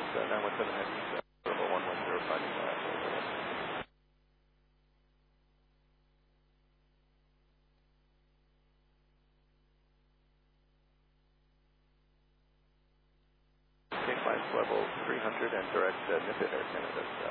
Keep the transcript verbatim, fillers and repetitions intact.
uh, nine one seven heavy, uh, one one zero five five. Okay, flight level three hundred and direct uh, Nippon Air Canada.